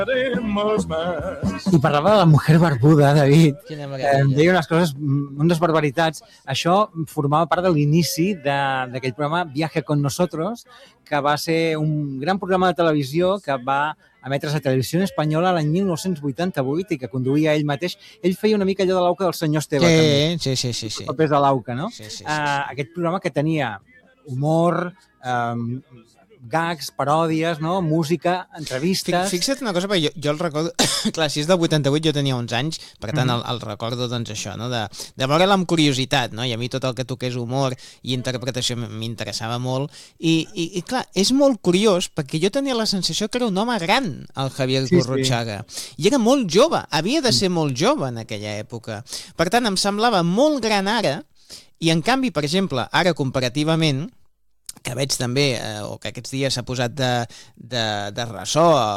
I parlava de la mujer barbuda, David. Quina Em meravella. deia unes coses, unes barbaritats. Això formava part de l'inici d'aquell programa Viaje con Nosotros, que va ser un gran programa de televisió que va emetre's a Televisió Espanyola l'any 1988 i que conduïa ell mateix. Ell feia una mica allò de l'Auca del senyor Esteve, també. Sí. Els papers de l'Auca, no? Sí. Aquest programa que tenia humor, gags, paròdies, no? Música, entrevistes... Fixa't una cosa, perquè jo el recordo... Clar, si és del 88 jo tenia 11 anys, per tant el recordo, doncs això, no? De veure'l amb curiositat, no? I a mi tot el que toqués humor i interpretació m'interessava molt. I clar, és molt curiós, perquè jo tenia la sensació que era un home gran, el Javier Gurruchaga. I era molt jove, havia de ser molt jove en aquella època. Per tant, em semblava molt gran ara, i en canvi, per exemple, ara comparativament, que veig també, o que aquests dies s'ha posat de ressò